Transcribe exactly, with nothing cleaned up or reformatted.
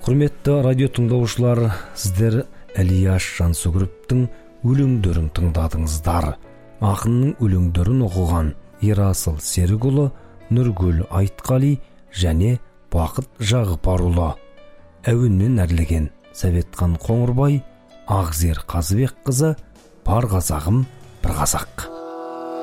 Құрметті радио тыңдаушылар, сіздер Ілияс Жансүгіровтің өлеңдерін тыңдадыңыздар. Ақынның өлеңдерін оқыған Ерасыл Серікұлы, Нұргүл Айтқали және Бақыт Жағыпарұлы. Әуенмен әрлеген Сәветқан Қоңырбай, Ақзер Қазыбекқызы, бар қазағым бір қазақ.